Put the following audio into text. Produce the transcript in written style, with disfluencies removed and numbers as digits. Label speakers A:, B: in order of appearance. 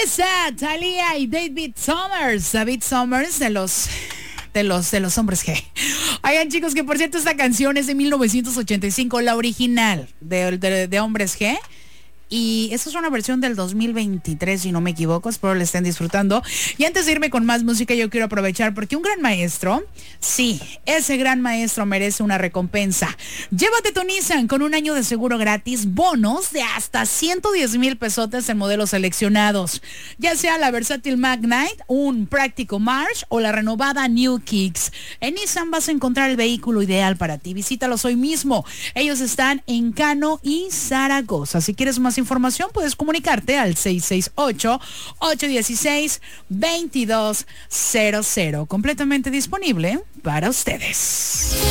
A: Esa, Thalía y David Summers. David Summers de los hombres G. Oigan, chicos, que por cierto esta canción es de 1985, la original de Hombres G. Y esta es una versión del 2023, si no me equivoco. Espero la estén disfrutando. Y antes de irme con más música, yo quiero aprovechar porque un gran maestro, sí, ese gran maestro merece una recompensa. Llévate tu Nissan con un año de seguro gratis, bonos de hasta 110,000 pesotes en modelos seleccionados. Ya sea la versátil Magnite, un práctico March o la renovada New Kicks. En Nissan vas a encontrar el vehículo ideal para ti. Visítalos hoy mismo. Ellos están en Cano y Zaragoza. Si quieres más información, puedes comunicarte al 668-816-2200. Completamente disponible para ustedes.